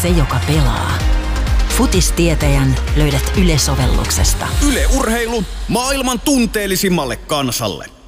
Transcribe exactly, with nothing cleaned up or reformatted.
se, joka pelaa. Futistietäjän löydät Yle-sovelluksesta. Yle Urheilu maailman tunteellisimmalle kansalle.